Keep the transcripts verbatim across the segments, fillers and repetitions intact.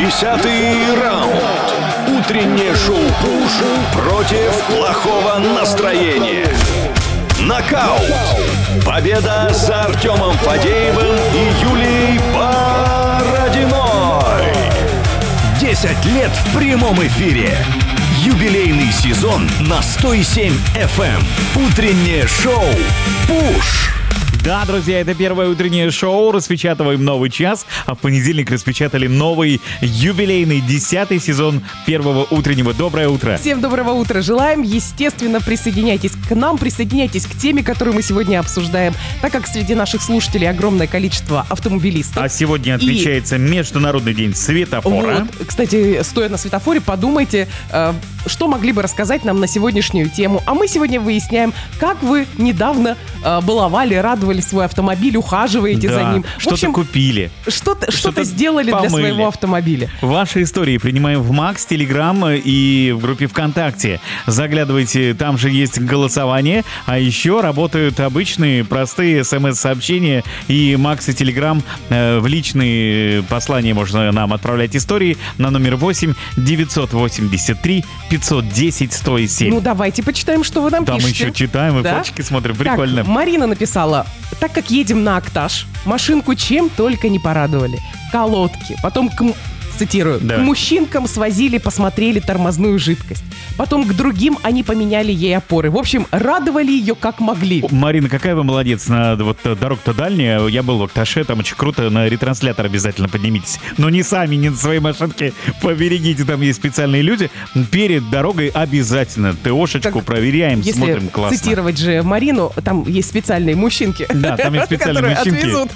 Десятый раунд. Утреннее шоу «Пуш» против плохого настроения. Нокаут. Победа за Артемом Фадеевым и Юлией Бородиной. Десять лет в прямом эфире. Юбилейный сезон на сто семь эф эм. Утреннее шоу «Пуш». Да, друзья, это первое утреннее шоу. Распечатываем новый час. А в понедельник распечатали новый юбилейный десятый сезон первого утреннего. Доброе утро. Всем доброго утра желаем. Естественно, присоединяйтесь к нам, присоединяйтесь к теме, которую мы сегодня обсуждаем, так как среди наших слушателей огромное количество автомобилистов. А сегодня отмечается И... Международный день светофора. Вот. Кстати, стоя на светофоре, подумайте, э, что могли бы рассказать нам на сегодняшнюю тему. А мы сегодня выясняем, как вы недавно э, баловали, радовали свой автомобиль, ухаживаете да, за ним. Что-то общем, купили. Что-то, что-то, что-то сделали помыли. для своего автомобиля. Ваши истории принимаем в Макс, Телеграм и в группе ВКонтакте. Заглядывайте, там же есть голосование. А еще работают обычные, простые смс-сообщения. И Макс и Телеграм э, в личные послания можно нам отправлять истории на номер восемь девятьсот восемьдесят три пятьсот десять сто семь. Ну, давайте почитаем, что вы нам Там пишете. мы еще читаем и да? фоточки смотрим. Прикольно. Так, Марина написала: так как едем на Актаж, машинку чем только не порадовали. Колодки, потом к... Цитирую. Да. К мужчинкам свозили, посмотрели тормозную жидкость. Потом к другим они поменяли ей опоры. В общем, радовали ее как могли. Марина, какая вы молодец. На, вот, дорога-то дальняя. Я был в Акташе, там очень круто. На ретранслятор обязательно поднимитесь. Но не сами, не на своей машинке. Поберегите, там есть специальные люди. Перед дорогой обязательно ТОшечку так, проверяем, если смотрим, классно. Цитировать же Марину, там есть специальные мужчинки. Да, там есть специальные мужчинки.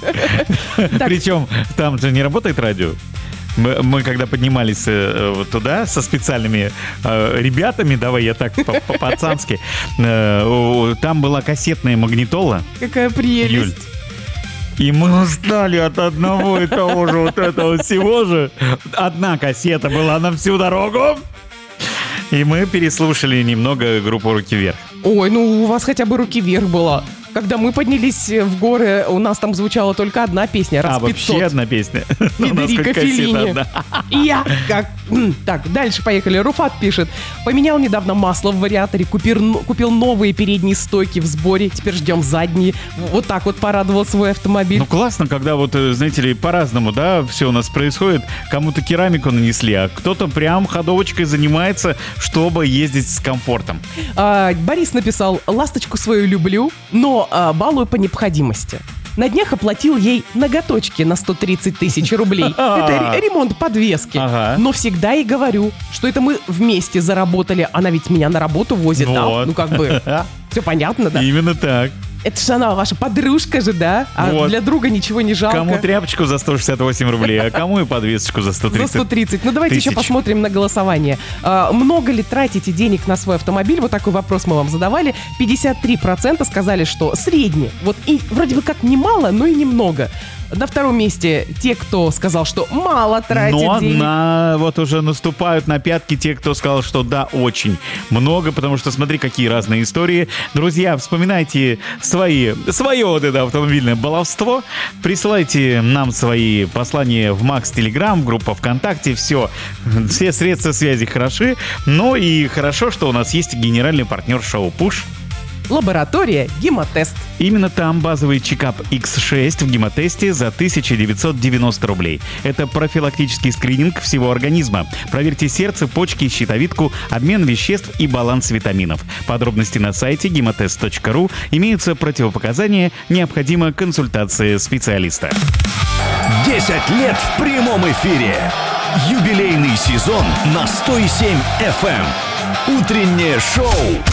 Причем там же не работает радио. Мы, мы когда поднимались э, вот туда со специальными э, ребятами, давай я так по-пацански, э, там была кассетная магнитола. Какая прелесть. Юль. И мы устали от одного и того же вот этого всего же. Одна кассета была на всю дорогу. И мы переслушали немного группу «Руки вверх». Ой, ну у вас хотя бы «Руки вверх» была. Когда мы поднялись в горы, у нас там звучала только одна песня, раз а, пятьсот. вообще одна песня? Федерико Феллини. Я как... Так, дальше поехали. Руфат пишет. Поменял недавно масло в вариаторе, купил, купил новые передние стойки в сборе, теперь ждем задние. Вот так вот порадовал свой автомобиль. Ну классно, когда вот, знаете ли, по-разному, да, все у нас происходит. Кому-то керамику нанесли, а кто-то прям ходовочкой занимается, чтобы ездить с комфортом. А, Борис написал: ласточку свою люблю, но а, балую по необходимости. На днях оплатил ей ноготочки на сто тридцать тысяч рублей. Это ремонт подвески. Ага. Но всегда ей говорю, что это мы вместе заработали. Она ведь меня на работу возит, вот. Да? Ну как бы, все понятно, да? Именно так. Это же она ваша подружка же, да? А вот. Для друга ничего не жалко. Кому тряпочку за сто шестьдесят восемь рублей, а кому и подвесочку за сто тридцать. За сто тридцать. Ну давайте тысяч. еще посмотрим на голосование. А, много ли тратите денег на свой автомобиль? Вот такой вопрос мы вам задавали. пятьдесят три процента сказали, что средний. Вот и вроде бы как немало, но и немного. На втором месте те, кто сказал, что мало тратит Но денег. на, вот уже наступают на пятки те, кто сказал, что да, очень много, потому что смотри, какие разные истории. Друзья, вспоминайте свои, свое вот это автомобильное баловство. Присылайте нам свои послания в Макс Телеграм, группа ВКонтакте. Все, все средства связи хороши. Ну и хорошо, что у нас есть генеральный партнер шоу «Пуш». Лаборатория «Гемотест». Именно там базовый чекап икс шесть в гемотесте за тысяча девятьсот девяносто рублей. Это профилактический скрининг всего организма. Проверьте сердце, почки, щитовидку, обмен веществ и баланс витаминов. Подробности на сайте гемотест точка ру. Имеются противопоказания, необходима консультация специалиста. десять лет в прямом эфире. Юбилейный сезон на сто семь эф эм. Утреннее шоу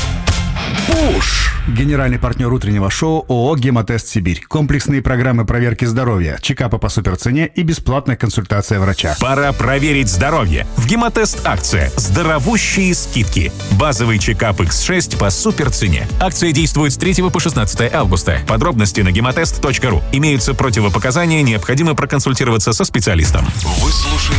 «Пуш». Генеральный партнер утреннего шоу ООО «Гемотест Сибирь». Комплексные программы проверки здоровья, чекапа по суперцене и бесплатная консультация врача. Пора проверить здоровье. В Гемотест акция «Здоровущие скидки». Базовый чекап икс шесть по суперцене. Акция действует с третьего по шестнадцатое августа. Подробности на гемотест точка ру. Имеются противопоказания, необходимо проконсультироваться со специалистом. Вы слушаете